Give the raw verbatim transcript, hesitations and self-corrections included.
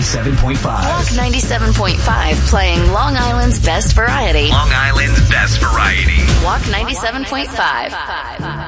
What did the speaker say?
ninety-seven point five. Walk ninety-seven point five, playing Long Island's best variety. Long Island's best variety. Walk ninety-seven point five.